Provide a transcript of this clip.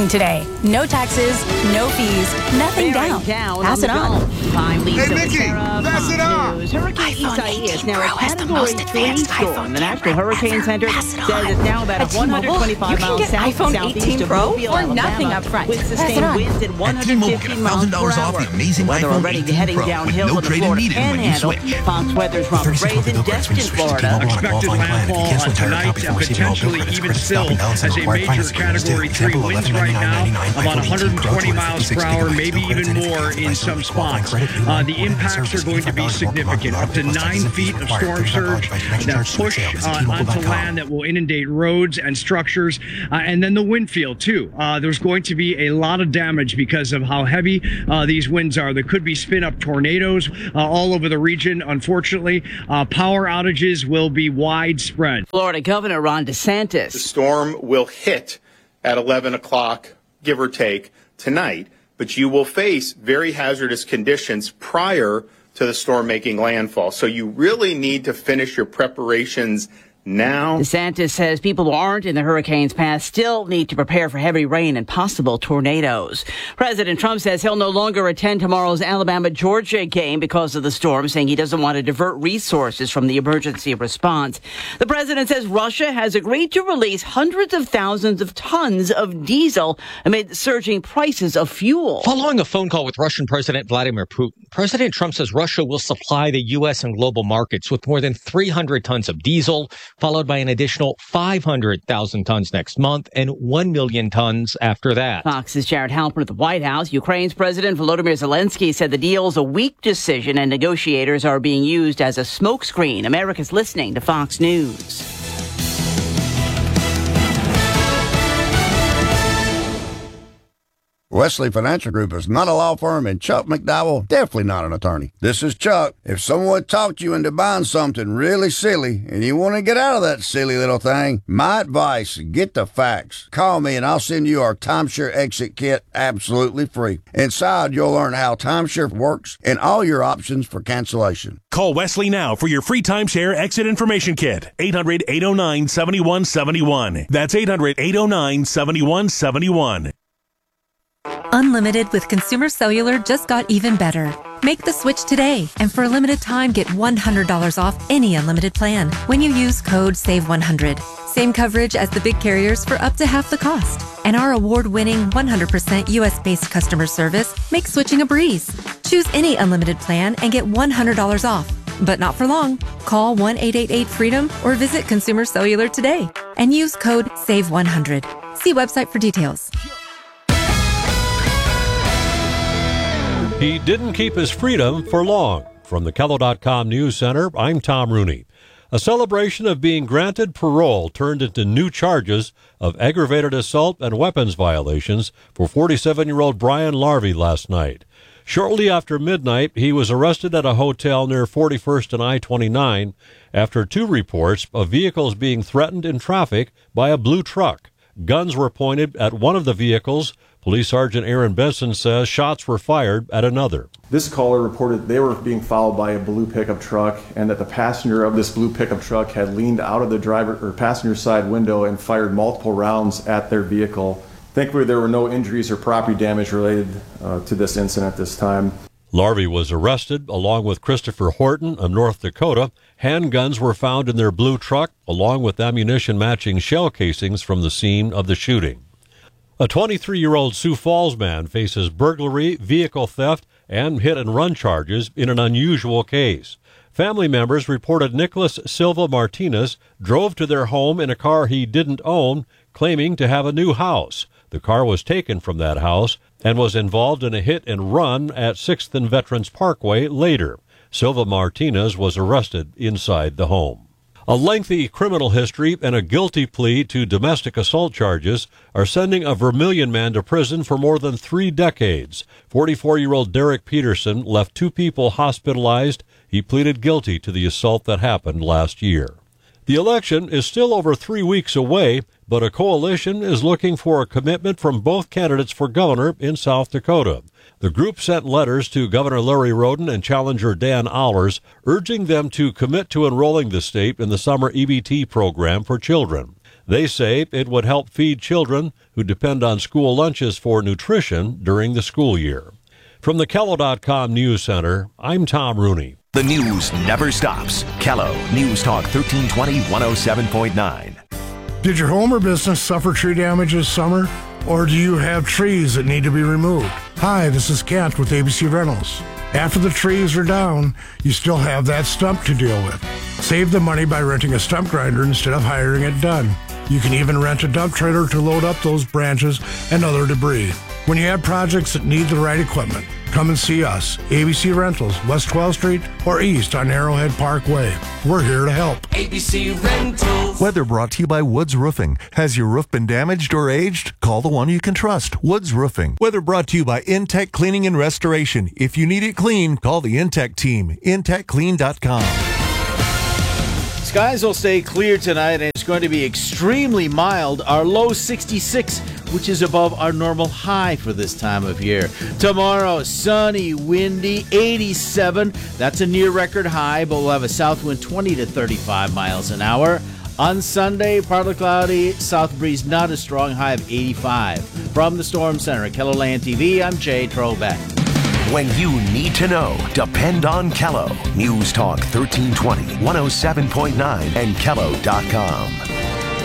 booking today. No taxes, no fees, nothing down. Pass it on. Hey, Nikki, pass it on. Hurricane Isaias is now a Category 3 storm. The National Hurricane Center says it's now about 125 miles southeast of Mobile, or nothing Alabama, up front. with sustained winds at 150 miles per $1,000 hour. off the amazing Weather iPhone already 18 heading Pro downhill with no from the trade-in Florida needed when you Panhandle. switch. Fox Weather's Robert Brazen, Destin, Florida. Expected landfall tonight, potentially even still as a major Category 3 winds right now, about 120 miles per hour, maybe even more in some spots. The impacts are going to be significant, up to 9 feet of storm surge that push onto land that will inundate roads and structures, and then the wind field too. There's going to be a lot of damage because of how heavy these winds are. There could be spin-up tornadoes all over the region. Unfortunately, power outages will be widespread. Florida Governor Ron DeSantis. The storm will hit at 11 o'clock, give or take, tonight, but you will face very hazardous conditions prior to the storm making landfall. So you really need to finish your preparations now. DeSantis says people who aren't in the hurricane's path still need to prepare for heavy rain and possible tornadoes. President Trump says he'll no longer attend tomorrow's Alabama-Georgia game because of the storm, saying he doesn't want to divert resources from the emergency response. The president says Russia has agreed to release hundreds of thousands of tons of diesel amid surging prices of fuel. Following a phone call with Russian President Vladimir Putin, President Trump says Russia will supply the U.S. and global markets with more than 300 tons of diesel, followed by an additional 500,000 tons next month and 1 million tons after that. Fox's Jared Halpern at the White House. Ukraine's President Volodymyr Zelensky said the deal's a weak decision and negotiators are being used as a smokescreen. America's listening to Fox News. Wesley Financial Group is not a law firm, and Chuck McDowell definitely not an attorney. This is Chuck. If someone talked you into buying something really silly and you want to get out of that silly little thing, my advice, get the facts. Call me and I'll send you our timeshare exit kit absolutely free. Inside, you'll learn how timeshare works and all your options for cancellation. Call Wesley now for your free timeshare exit information kit. 800-809-7171. That's 800-809-7171. Unlimited with Consumer Cellular just got even better. Make the switch today, and for a limited time, get $100 off any unlimited plan when you use code SAVE100. Same coverage as the big carriers for up to half the cost. And our award-winning 100% U.S.-based customer service makes switching a breeze. Choose any unlimited plan and get $100 off. But not for long. Call 1-888-FREEDOM or visit Consumer Cellular today and use code SAVE100. See website for details. He didn't keep his freedom for long. From the Kello.com News Center, I'm Tom Rooney. A celebration of being granted parole turned into new charges of aggravated assault and weapons violations for 47-year-old Brian Larvey last night. Shortly after midnight, he was arrested at a hotel near 41st and I-29 after 2 reports of vehicles being threatened in traffic by a blue truck. Guns were pointed at one of the vehicles. Police Sergeant Aaron Benson says shots were fired at another. This caller reported they were being followed by a blue pickup truck and that the passenger of this blue pickup truck had leaned out of the driver or passenger side window and fired multiple rounds at their vehicle. Thankfully, there were no injuries or property damage related to this incident this time. Larvey was arrested along with Christopher Horton of North Dakota. Handguns were found in their blue truck along with ammunition matching shell casings from the scene of the shooting. A 23-year-old Sioux Falls man faces burglary, vehicle theft, and hit-and-run charges in an unusual case. Family members reported Nicholas Silva Martinez drove to their home in a car he didn't own, claiming to have a new house. The car was taken from that house and was involved in a hit-and-run at 6th and Veterans Parkway later. Silva Martinez was arrested inside the home. A lengthy criminal history and a guilty plea to domestic assault charges are sending a Vermilion man to prison for more than 3 decades. 44-year-old Derek Peterson left 2 people hospitalized. He pleaded guilty to the assault that happened last year. The election is still over 3 weeks away, but a coalition is looking for a commitment from both candidates for governor in South Dakota. The group sent letters to Governor Larry Roden and challenger Dan Allers, urging them to commit to enrolling the state in the summer EBT program for children. They say it would help feed children who depend on school lunches for nutrition during the school year. From the Kello.com News Center, I'm Tom Rooney. The news never stops. Kello News Talk 1320 107.9. Did your home or business suffer tree damage this summer? Or do you have trees that need to be removed? Hi, this is Kent with ABC Rentals. After the trees are down, you still have that stump to deal with. Save the money by renting a stump grinder instead of hiring it done. You can even rent a dump trailer to load up those branches and other debris. When you have projects that need the right equipment, come and see us. ABC Rentals, West 12th Street or east on Arrowhead Parkway. We're here to help. ABC Rentals. Weather brought to you by Woods Roofing. Has your roof been damaged or aged? Call the one you can trust, Woods Roofing. Weather brought to you by Intech Cleaning and Restoration. If you need it clean, call the Intech team. IntechClean.com. Skies will stay clear tonight, and it's going to be extremely mild. Our low 66, which is above our normal high for this time of year. Tomorrow, sunny, windy, 87. That's a near record high, but we'll have a south wind 20 to 35 miles an hour. On Sunday, partly cloudy, south breeze not as strong, high of 85. From the Storm Center at KELOLAND TV, I'm Jay Trobeck. When you need to know, depend on Kello. News Talk 1320, 107.9, and Kello.com.